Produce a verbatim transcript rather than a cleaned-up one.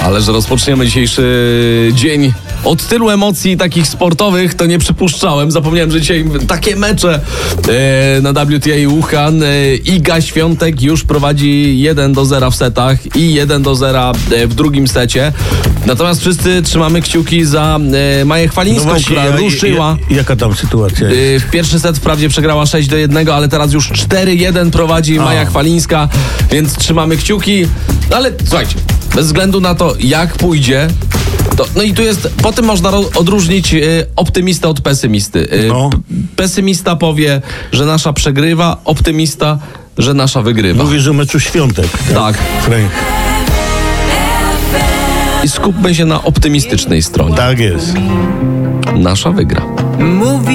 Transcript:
Ale że rozpoczniemy dzisiejszy dzień od tylu emocji takich sportowych, to nie przypuszczałem. Zapomniałem, że dzisiaj takie mecze e, na W T A Wuhan. E, Iga Świątek już prowadzi jeden do zera w setach i jeden do zera w drugim secie. Natomiast wszyscy trzymamy kciuki za e, Maję Chwalińską, no która ja, ruszyła. Ja, jaka tam sytuacja jest? E, w pierwszy set wprawdzie przegrała sześć do jednego, ale teraz już cztery jeden prowadzi Maja A. Chwalińska, więc trzymamy kciuki. Ale słuchajcie, bez względu na to, jak pójdzie, to, no i tu jest, po tym można ro, odróżnić y, optymistę od pesymisty. Y, No. p- pesymista powie, że nasza przegrywa, optymista, że nasza wygrywa. Mówisz o meczu Świątek. Tak. Frank. I skupmy się na optymistycznej stronie. Tak jest. Nasza wygra. Mówi